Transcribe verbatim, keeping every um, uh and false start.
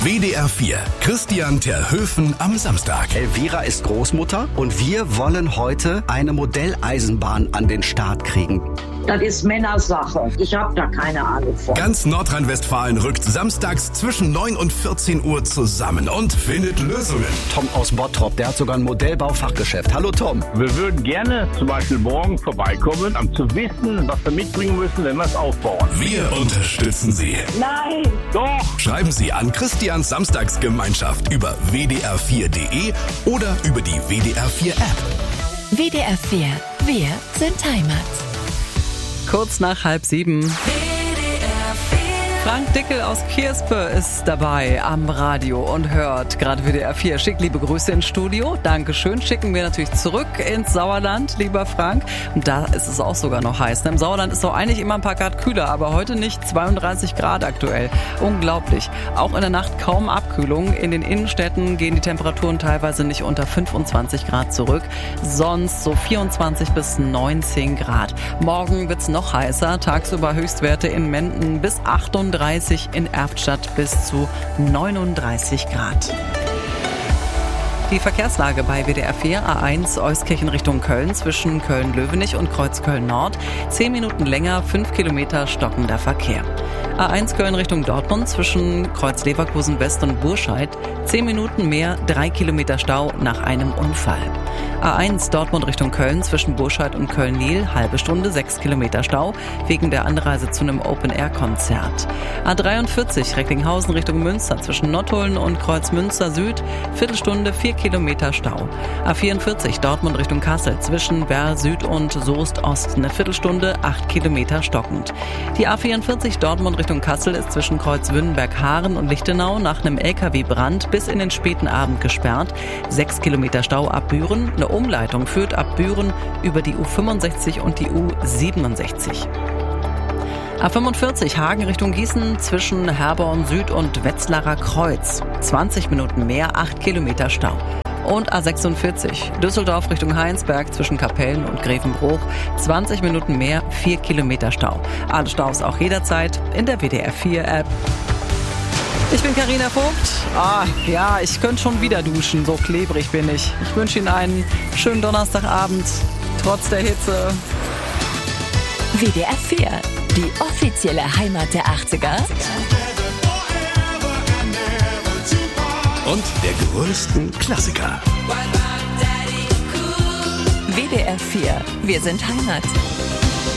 W D R vier. Christian Terhöfen am Samstag. Elvira ist Großmutter und wir wollen heute eine Modelleisenbahn an den Start kriegen. Das ist Männersache. Ich habe da keine Ahnung von. Ganz Nordrhein-Westfalen rückt samstags zwischen neun und vierzehn Uhr zusammen und findet Lösungen. Tom aus Bottrop, der hat sogar ein Modellbaufachgeschäft. Hallo Tom. Wir würden gerne zum Beispiel morgen vorbeikommen, um zu wissen, was wir mitbringen müssen, wenn wir es aufbauen. Wir unterstützen Sie. Nein! Doch! Schreiben Sie an Christians Samstagsgemeinschaft über w d r vier punkt d e oder über die W D R vier App. W D R vier. Wir sind Heimat. Kurz nach halb sieben. Frank Dickel aus Kirspe ist dabei am Radio und hört gerade W D R vier. Schick liebe Grüße ins Studio. Dankeschön. Schicken wir natürlich zurück ins Sauerland, lieber Frank. Und da ist es auch sogar noch heiß. Im Sauerland ist doch eigentlich immer ein paar Grad kühler, aber heute nicht. zweiunddreißig Grad aktuell. Unglaublich. Auch in der Nacht kaum Abkühlung. In den Innenstädten gehen die Temperaturen teilweise nicht unter fünfundzwanzig Grad zurück. Sonst so vierundzwanzig bis neunzehn Grad. Morgen wird's noch heißer. Tagsüber Höchstwerte in Menden bis achtunddreißig, in Erftstadt bis zu neununddreißig Grad. Die Verkehrslage bei W D R vier, A eins Euskirchen Richtung Köln zwischen Köln-Löwenich und Kreuzköln-Nord. Zehn Minuten länger, fünf Kilometer stockender Verkehr. A eins Köln Richtung Dortmund zwischen Kreuz-Leverkusen West und Burscheid. Zehn Minuten mehr, drei Kilometer Stau nach einem Unfall. A eins Dortmund Richtung Köln zwischen Burscheid und Köln-Nil, halbe Stunde, sechs Kilometer Stau wegen der Anreise zu einem Open-Air-Konzert. A dreiundvierzig Recklinghausen Richtung Münster zwischen Nottuln und Kreuzmünster Süd, Viertelstunde, vier Kilometer Stau. A vierundvierzig Dortmund Richtung Kassel zwischen Werl Süd und Soest Ost, eine Viertelstunde, acht Kilometer stockend. Die A vierundvierzig Dortmund Richtung Kassel ist zwischen Kreuzwünnenberg-Haaren und Lichtenau nach einem L K W-Brand bis in den späten Abend gesperrt. Sechs Kilometer Stau ab Büren. Eine Umleitung führt ab Büren über die U fünfundsechzig und die U siebenundsechzig. A fünfundvierzig Hagen Richtung Gießen zwischen Herborn Süd und Wetzlarer Kreuz. zwanzig Minuten mehr, acht Kilometer Stau. Und A sechsundvierzig Düsseldorf Richtung Heinsberg zwischen Kapellen und Grevenbruch. zwanzig Minuten mehr, vier Kilometer Stau. Alle Staus auch jederzeit in der W D R vier App. Ich bin Carina Vogt. Ah, ja, ich könnte schon wieder duschen, so klebrig bin ich. Ich wünsche Ihnen einen schönen Donnerstagabend, trotz der Hitze. W D R vier, die offizielle Heimat der achtziger. Und der größten Klassiker. W D R vier, wir sind Heimat.